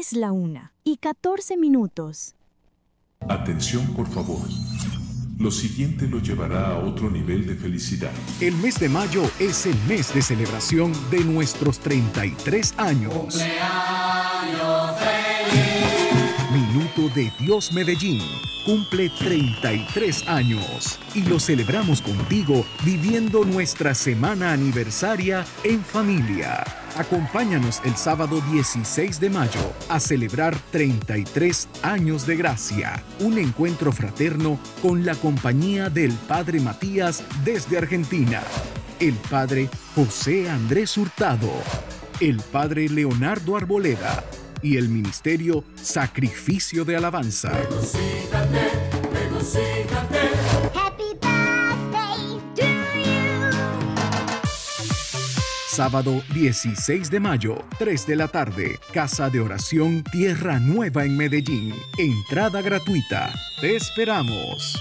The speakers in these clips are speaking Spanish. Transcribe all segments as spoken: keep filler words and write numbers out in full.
Es la una y catorce minutos. Atención, por favor. Lo siguiente lo llevará a otro nivel de felicidad. El mes de mayo es el mes de celebración de nuestros treinta y tres años. ¡Cumpleaños feliz! Minuto de Dios Medellín cumple treinta y tres años y lo celebramos contigo viviendo nuestra semana aniversaria en familia. Acompáñanos el sábado dieciséis de mayo a celebrar treinta y tres años de gracia, un encuentro fraterno con la compañía del Padre Matías desde Argentina, el Padre José Andrés Hurtado, el Padre Leonardo Arboleda y el Ministerio Sacrificio de Alabanza. Regocíjate, regocíjate. Happy birthday to you. Sábado dieciséis de mayo, tres de la tarde, Casa de Oración Tierra Nueva en Medellín. Entrada gratuita. Te esperamos.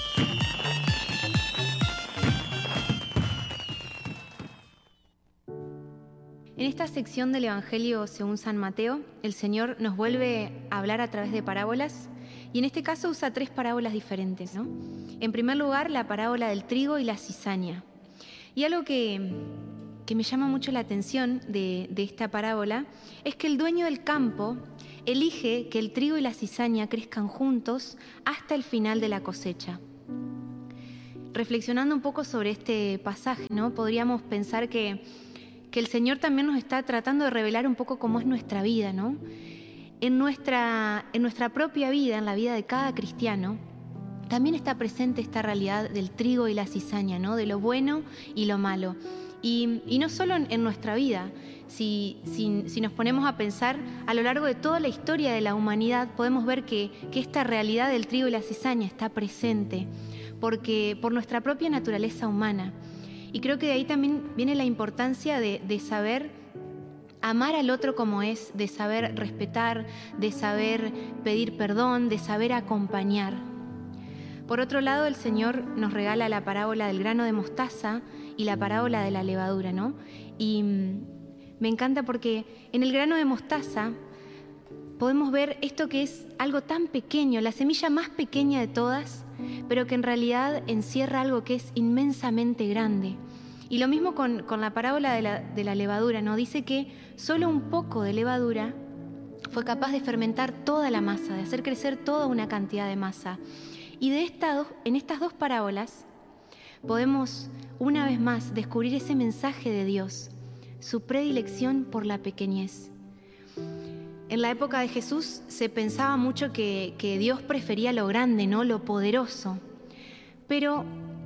En esta sección del Evangelio según San Mateo, el Señor nos vuelve a hablar a través de parábolas y en este caso usa tres parábolas diferentes, ¿no? En primer lugar, la parábola del trigo y la cizaña. Y algo que, que me llama mucho la atención de, de esta parábola es que el dueño del campo elige que el trigo y la cizaña crezcan juntos hasta el final de la cosecha. Reflexionando un poco sobre este pasaje, ¿no? Podríamos pensar que que el Señor también nos está tratando de revelar un poco cómo es nuestra vida, ¿no? En nuestra, en nuestra propia vida, en la vida de cada cristiano, también está presente esta realidad del trigo y la cizaña, ¿no? De lo bueno y lo malo. Y, y no solo en, en nuestra vida, si, si, si nos ponemos a pensar a lo largo de toda la historia de la humanidad, podemos ver que, que esta realidad del trigo y la cizaña está presente, porque por nuestra propia naturaleza humana. Y creo que de ahí también viene la importancia de, de saber amar al otro como es, de saber respetar, de saber pedir perdón, de saber acompañar. Por otro lado, el Señor nos regala la parábola del grano de mostaza y la parábola de la levadura, ¿no? Y me encanta porque en el grano de mostaza podemos ver esto que es algo tan pequeño, la semilla más pequeña de todas, pero que en realidad encierra algo que es inmensamente grande. Y lo mismo con, con la parábola de la, de la levadura, ¿no? Dice que solo un poco de levadura fue capaz de fermentar toda la masa, de hacer crecer toda una cantidad de masa. Y de esta dos, en estas dos parábolas podemos una vez más descubrir ese mensaje de Dios, su predilección por la pequeñez. En la época de Jesús se pensaba mucho que, que Dios prefería lo grande, ¿no? Lo poderoso. Pero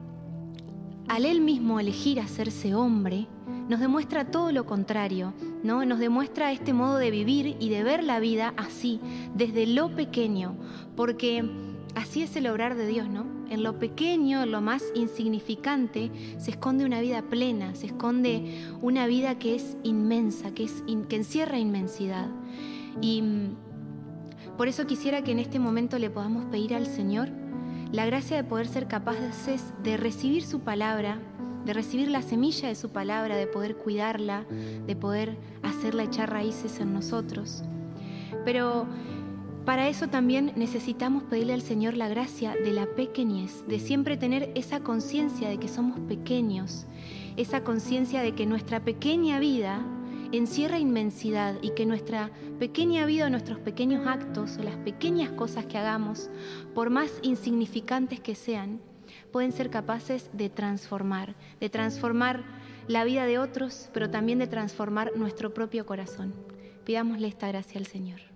al Él mismo elegir hacerse hombre, nos demuestra todo lo contrario, ¿no? Nos demuestra este modo de vivir y de ver la vida así, desde lo pequeño, porque así es el obrar de Dios, ¿no? En lo pequeño, en lo más insignificante, se esconde una vida plena, se esconde una vida que es inmensa, que, es in, que encierra inmensidad. Y por eso quisiera que en este momento le podamos pedir al Señor la gracia de poder ser capaces de recibir su palabra, de recibir la semilla de su palabra, de poder cuidarla, de poder hacerla echar raíces en nosotros. Pero para eso también necesitamos pedirle al Señor la gracia de la pequeñez, de siempre tener esa conciencia de que somos pequeños, esa conciencia de que nuestra pequeña vida encierra inmensidad y que nuestra pequeña vida, nuestros pequeños actos o las pequeñas cosas que hagamos, por más insignificantes que sean, pueden ser capaces de transformar, de transformar la vida de otros, pero también de transformar nuestro propio corazón. Pidámosle esta gracia al Señor.